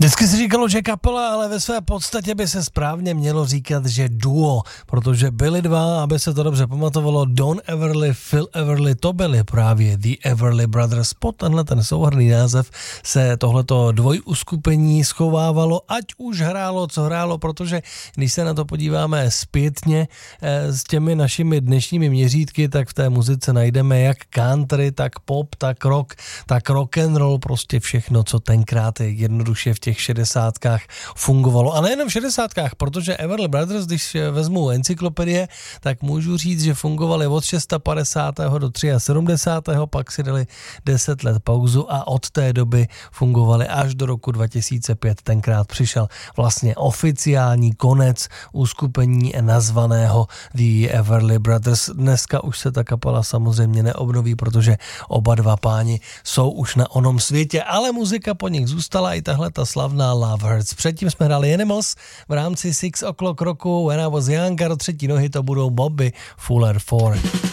Vždycky se říkalo, že kapela, ale ve své podstatě by se správně mělo říkat, že duo, protože byli dva, aby se to dobře pamatovalo, Don Everly, Phil Everly, to byli právě The Everly Brothers. Pod tenhle ten souhrnný název se tohleto dvojuskupení schovávalo, ať už hrálo, co hrálo, protože když se na to podíváme zpětně s těmi našimi dnešními měřítky, tak v té muzice najdeme jak country, tak pop, tak rock and roll, prostě všechno, co tenkrát jednoduše v těch 60kách fungovalo. A nejenom v 60kách, protože Everly Brothers, když vezmu encyklopedie, tak můžu říct, že fungovali od 650. do 73. Pak si dali 10 let pauzu a od té doby fungovali až do roku 2005. Tenkrát přišel vlastně oficiální konec uskupení nazvaného The Everly Brothers. Dneska už se ta kapela samozřejmě neobnoví, protože oba dva páni jsou už na onom světě, ale muzika po nich zůstala, i tahle ta slavná Love Hurts. Předtím jsme hráli Animals v rámci 6 O'Clock roku When I Was Young a do třetí nohy to budou Bobby Fuller 4.